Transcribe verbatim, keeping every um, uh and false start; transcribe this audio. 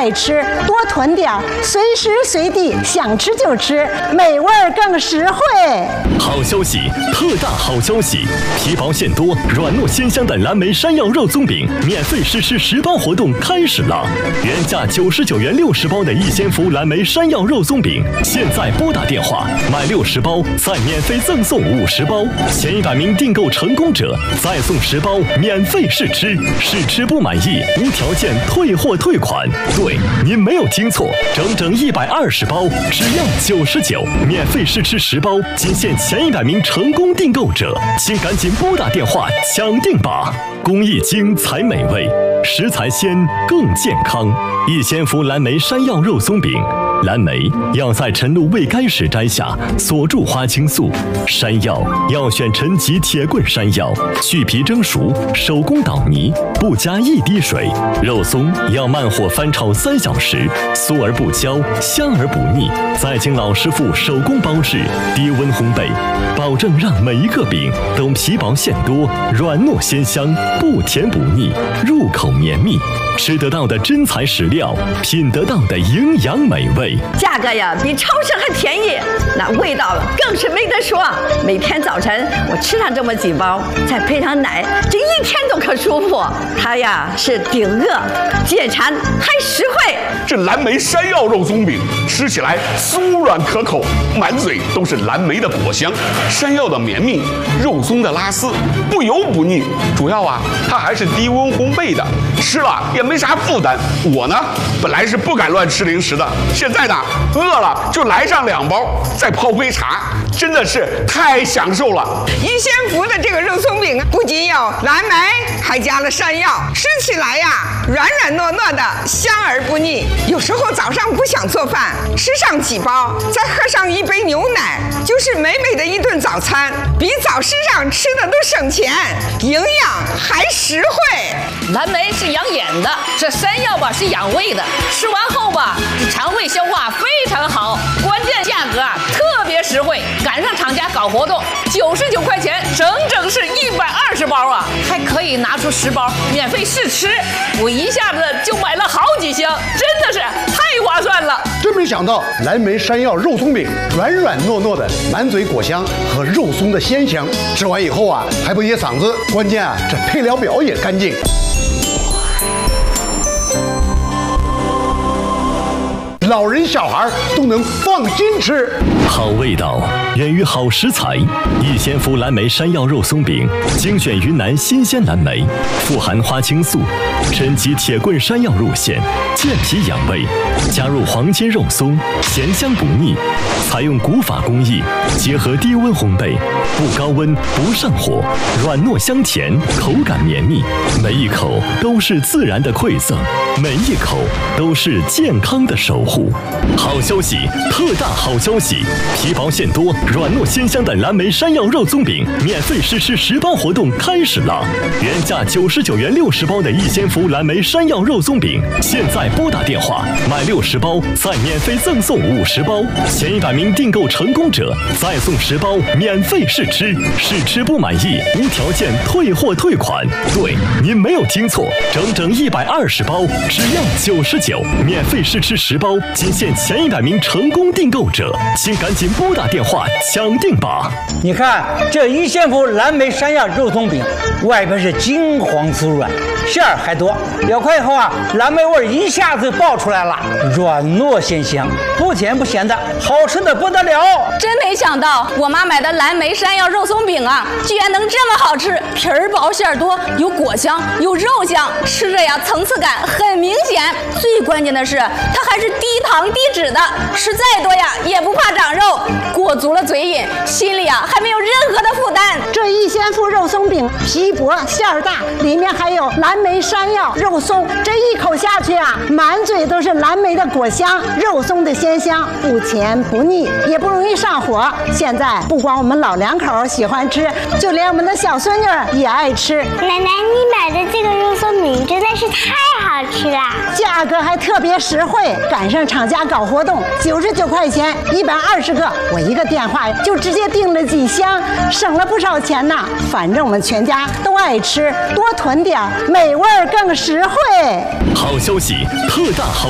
爱吃，多囤点，随时随地想吃就吃，美味更实惠。 好消息，特大好消息！皮薄馅多、软糯鲜香的蓝莓山药肉松饼免费试吃十包活动开始了！原价九十九元六十包的逸仙福蓝莓山药肉松饼，现在拨打电话买六十包，再免费赠送五十包，前一百名订购成功者再送十包免费试吃，试吃不满意无条件退货退款。对，您没有听错，整整一百二十包，只要九十九，免费试吃十包，仅限前一百名成功订购者，请赶紧拨打电话抢订吧！工艺精才美味，食材鲜更健康。逸仙福蓝莓山药肉松饼，蓝莓要在晨露未干时摘下，锁住花青素；山药要选陈吉铁棍山药，去皮蒸熟，手工捣泥，不加一滴水；肉松要慢火翻炒三小时，酥而不焦，香而不腻，再经老师傅手工包制，低温烘焙，保证让每一个饼都皮薄馅多，软糯鲜香，不甜不腻，入口绵密，吃得到的真材实料，品得到的营养美味， 价格呀比超市还便宜，那味道更是没得说。每天早晨我吃上这么几包，再配上奶，这一天都可舒服。它呀是顶饿、解馋还实惠。 这蓝莓山药肉松饼吃起来酥软可口，满嘴都是蓝莓的果香，山药的绵密，肉松的拉丝，不油不腻。主要啊，它还是低温烘焙的，吃了也没啥负担。我呢，本来是不敢乱吃零食的，现在呢，饿了就来上两包，再泡杯茶，真的是太享受了。 逸仙福的这个肉松饼不仅有蓝莓，还加了山药，吃起来呀软软糯糯的，香而不腻。有时候早上不想做饭，吃上几包，再喝上一杯牛奶，就是美美的一顿早餐，比早市上吃的都省钱，营养还实惠。 蓝莓是养眼的，这山药吧是养胃的，吃完后吧，这肠胃消化非常好，关键价格啊特别实惠，赶上厂家搞活动，九十九块钱，整整是一百二十包啊，还可以拿出十包免费试吃，我一下子就买了好几箱，真的是太划算了。 真没想到蓝莓山药肉松饼软软糯糯的，满嘴果香和肉松的鲜香，吃完以后啊还不噎嗓子，关键啊这配料表也干净。老人小孩都能放心吃， 好味道源于好食材。逸仙福蓝莓山药肉松饼，精选云南新鲜蓝莓，富含花青素，陈吉铁棍山药入馅，健脾养胃，加入黄金肉松，咸香不腻。采用古法工艺，结合低温烘焙，不高温不上火，软糯香甜，口感绵密，每一口都是自然的馈赠，每一口都是健康的守护。好消息，特大好消息！皮薄馅多、软糯鲜香的蓝莓山药肉松饼免费试吃十包活动开始了！原价九十九元六十包的逸仙福蓝莓山药肉松饼，现在拨打电话买六十包，再免费赠送五十包，前一百名订购成功者再送十包免费试吃，试吃不满意无条件退货退款。对，您没有听错，整整一百二十包，只要九十九，免费试吃十包。仅限前一百名成功订购者，请赶紧拨打电话抢订吧！ 你看这逸仙福蓝莓山药肉松饼，外边是金黄酥软，馅儿还多，咬开以后啊，蓝莓味一下子爆出来了，软糯鲜香，不甜不咸的，好吃的不得了。 真没想到我妈买的蓝莓山药肉松饼啊，居然能这么好吃，皮儿薄馅儿多，有果香有肉香，吃着呀层次感很明显。最关键的是它还是低糖低脂的，吃再多呀也不怕长肉，裹足了嘴瘾，心里啊还没有任何的负担。 这逸仙福肉松饼皮薄馅儿大，里面还有蓝莓山药肉松，这一口下去啊，满嘴都是蓝莓的果香，肉松的鲜香，不甜不腻，也不容易上火。现在不光我们老两口喜欢吃，就连我们的小孙女也爱吃。 奶奶，你买的这个肉松饼真的是太好吃了， 价格还特别实惠，赶上厂家搞活动，九十九块钱一百二十个，我一个电话就直接订了几箱，省了不少钱呢。反正我们全家都爱吃，多囤点，美味更实惠。 好消息，特大好